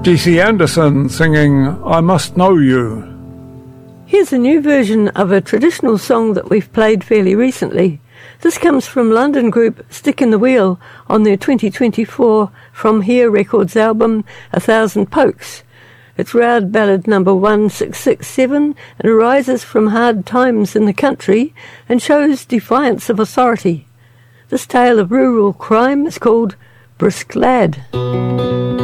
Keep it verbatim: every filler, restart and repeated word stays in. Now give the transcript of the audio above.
G C Anderson singing I Must Know You. Here's a new version of a traditional song that we've played fairly recently. This comes from London group Stick in the Wheel on their twenty twenty-four From Here Records album, A Thousand Pokes. It's Roud Ballad number one six six seven and arises from hard times in the country and shows defiance of authority. This tale of rural crime is called Brisk Lad.